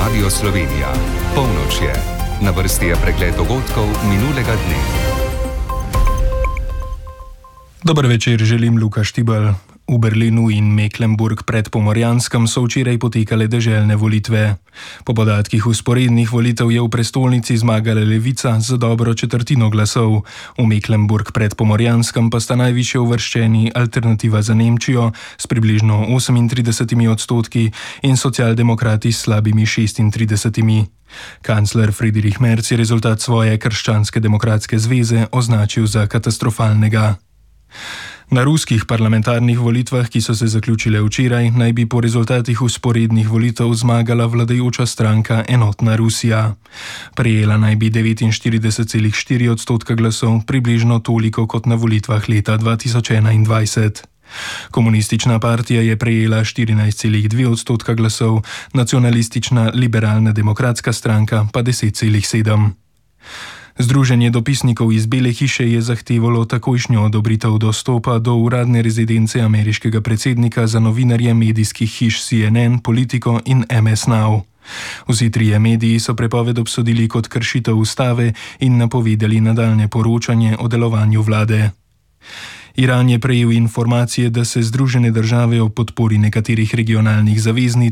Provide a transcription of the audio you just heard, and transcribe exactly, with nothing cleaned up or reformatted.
Radio Slovenija. Polnoč je. Na vrsti je pregled dogodkov minulega dne. Dober večer, želim Luka Štibelj. V Berlinu in Mecklenburg pred Pomorjanskem so včeraj potekale deželne volitve. Po podatkih vzporednih volitev je v prestolnici zmagala Levica z dobro četrtino glasov. V Mecklenburg pred Pomorjanskem pa sta najvišje uvrščeni Alternativa za Nemčijo s približno osemintridesetimi odstotki in socialdemokrati s slabimi šestintridesetimi. Kancler Friedrich Merz je rezultat svoje Krščanske demokratske zveze označil za katastrofalnega. Na ruskih parlamentarnih volitvah, ki so se zaključile včeraj, naj bi po rezultatih vzporednih volitev zmagala vladajoča stranka Enotna Rusija. Prejela naj bi devetinštirideset celih štiri odstotka glasov, približno toliko kot na volitvah leta dva tisoč enaindvajset. Komunistična partija je prejela štirinajst celih dve odstotka glasov, nacionalistična liberalna demokratska stranka pa deset celih sedem. Združenje dopisnikov iz Bele hiše je zahtevalo takojšnjo odobritev dostopa do uradne rezidence ameriškega predsednika za novinarje medijskih hiš C N N, Politico in M S Now. Vsi trije mediji so prepoved obsodili kot kršitev ustave in napovedali nadaljnje poročanje o delovanju vlade. Iran je prejel informacije, da se Združene države ob podpori nekaterih regionalnih zaveznic